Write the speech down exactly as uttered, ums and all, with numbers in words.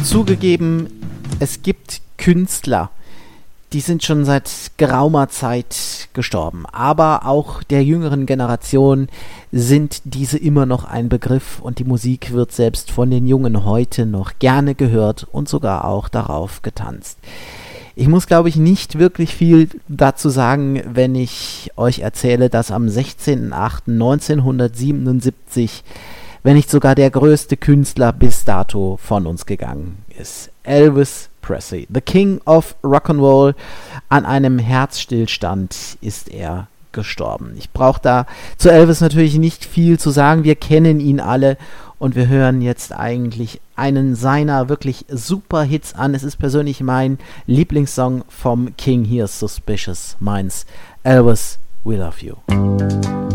Zugegeben, es gibt Künstler, die sind schon seit geraumer Zeit gestorben. Aber auch der jüngeren Generation sind diese immer noch ein Begriff und die Musik wird selbst von den Jungen heute noch gerne gehört und sogar auch darauf getanzt. Ich muss, glaube ich, nicht wirklich viel dazu sagen, wenn ich euch erzähle, dass am sechzehnten achten neunzehnhundertsiebenundsiebzig, wenn nicht sogar der größte Künstler bis dato von uns gegangen ist. Elvis Presley, the King of Rock'n'Roll. An einem Herzstillstand ist er gestorben. Ich brauche da zu Elvis natürlich nicht viel zu sagen. Wir kennen ihn alle und wir hören jetzt eigentlich einen seiner wirklich super Hits an. Es ist persönlich mein Lieblingssong vom King. Hier ist Suspicious Minds. Elvis, We Love You.